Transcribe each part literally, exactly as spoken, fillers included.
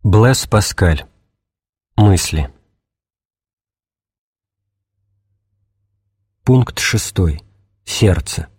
Блэс Паскаль. Мысли. Пункт шестой. Сердце.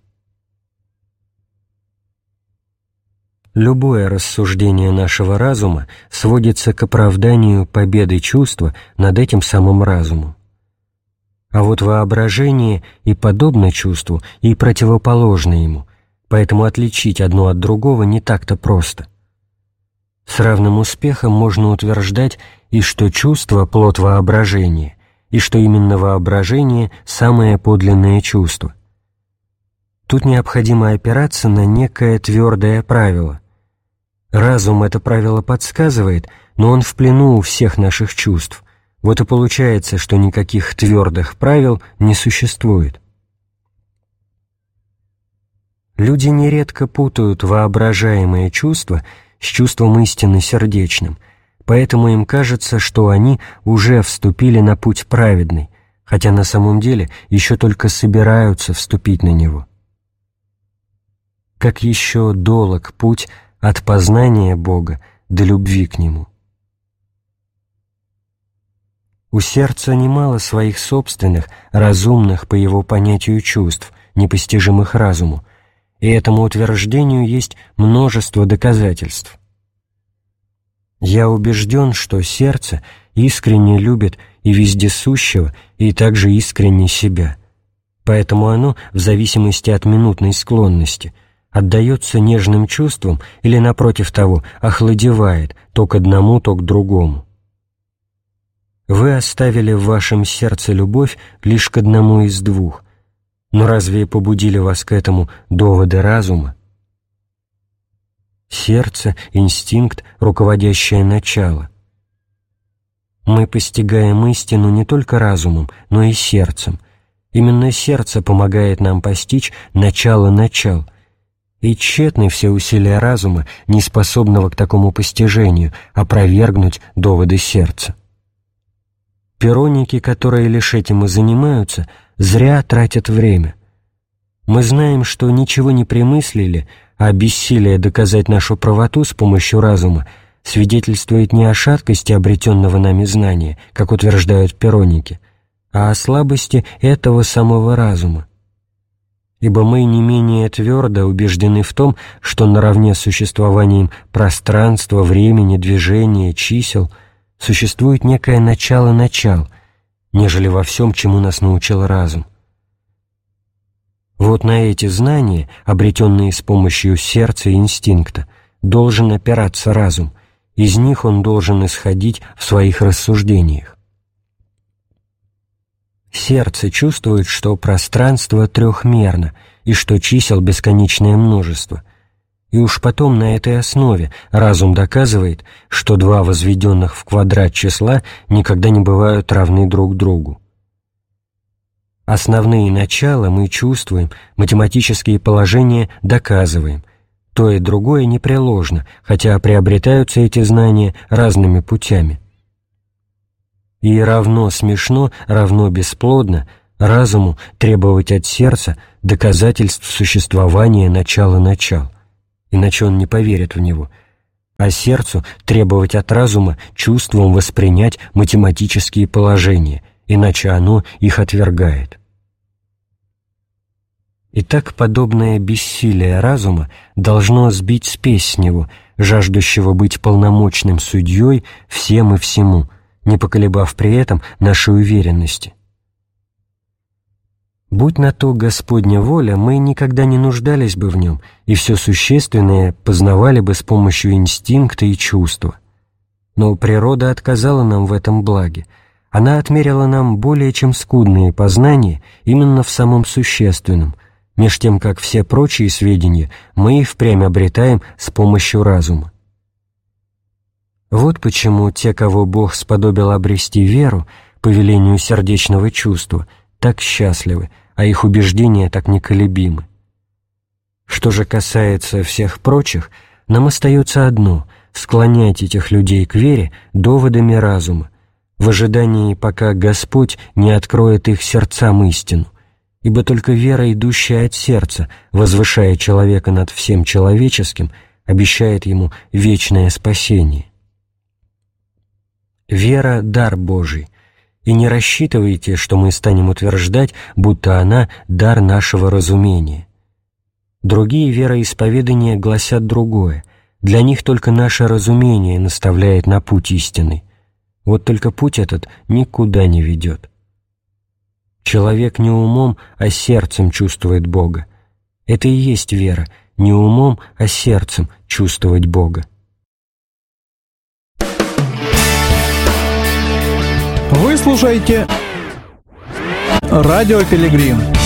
Любое рассуждение нашего разума сводится к оправданию победы чувства над этим самым разумом. А вот воображение и подобно чувству, и противоположно ему, поэтому отличить одно от другого не так-то просто. С равным успехом можно утверждать и что чувство – плод воображения, и что именно воображение – самое подлинное чувство. Тут необходимо опираться на некое твердое правило. Разум это правило подсказывает, но он в плену у всех наших чувств. Вот и получается, что никаких твердых правил не существует. Люди нередко путают воображаемые чувства с чувством истины сердечным, поэтому им кажется, что они уже вступили на путь праведный, хотя на самом деле еще только собираются вступить на него. Как еще долог путь от познания Бога до любви к Нему. У сердца немало своих собственных, разумных по его понятию чувств, непостижимых разуму, и этому утверждению есть множество доказательств. Я убежден, что сердце искренне любит и вездесущего, и также искренне себя, поэтому оно, в зависимости от минутной склонности, отдается нежным чувствам или, напротив того, охладевает то к одному, то к другому. Вы оставили в вашем сердце любовь лишь к одному из двух, но разве побудили вас к этому доводы разума? Сердце, инстинкт, руководящее начало. Мы постигаем истину не только разумом, но и сердцем. Именно сердце помогает нам постичь начало начал, и тщетны все усилия разума, не способного к такому постижению, опровергнуть доводы сердца. Пироники, которые лишь этим и занимаются, зря тратят время. Мы знаем, что ничего не примыслили, а бессилие доказать нашу правоту с помощью разума свидетельствует не о шаткости обретенного нами знания, как утверждают пироники, а о слабости этого самого разума. Ибо мы не менее твердо убеждены в том, что наравне с существованием пространства, времени, движения, чисел существует некое начало-начал, нежели во всем, чему нас научил разум. Вот на эти знания, обретенные с помощью сердца и инстинкта, должен опираться разум, из них он должен исходить в своих рассуждениях. Сердце чувствует, что пространство трехмерно и что чисел бесконечное множество, и уж потом на этой основе разум доказывает, что два возведенных в квадрат числа никогда не бывают равны друг другу. Основные начала мы чувствуем, математические положения доказываем, то и другое непреложно, хотя приобретаются эти знания разными путями. И равно смешно, равно бесплодно разуму требовать от сердца доказательств существования начала начал, иначе он не поверит в него, а сердцу требовать от разума чувством воспринять математические положения, иначе оно их отвергает. Итак, подобное бессилие разума должно сбить спесь с него, жаждущего быть полномочным судьей всем и всему, не поколебав при этом нашей уверенности. Будь на то Господня воля, мы никогда не нуждались бы в нем, и все существенное познавали бы с помощью инстинкта и чувства. Но природа отказала нам в этом благе. Она отмерила нам более чем скудные познания именно в самом существенном, меж тем, как все прочие сведения мы и впрямь обретаем с помощью разума. Вот почему те, кого Бог сподобил обрести веру по велению сердечного чувства, так счастливы, а их убеждения так неколебимы. Что же касается всех прочих, нам остается одно — склонять этих людей к вере доводами разума, в ожидании, пока Господь не откроет их сердцам истину, ибо только вера, идущая от сердца, возвышая человека над всем человеческим, обещает ему вечное спасение. Вера – дар Божий, и не рассчитывайте, что мы станем утверждать, будто она – дар нашего разумения. Другие вероисповедания гласят другое. Для них только наше разумение наставляет на путь истинный. Вот только путь этот никуда не ведет. Человек не умом, а сердцем чувствует Бога. Это и есть вера, не умом, а сердцем чувствовать Бога. Вы слушаете Радио Пилигрим.